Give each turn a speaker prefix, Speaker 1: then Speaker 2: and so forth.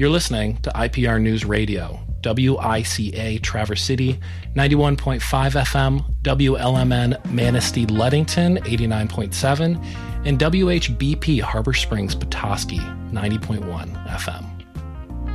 Speaker 1: You're listening to IPR News Radio, WICA Traverse City, 91.5 FM, WLMN Manistee Ludington, 89.7, and WHBP Harbor Springs Petoskey, 90.1 FM.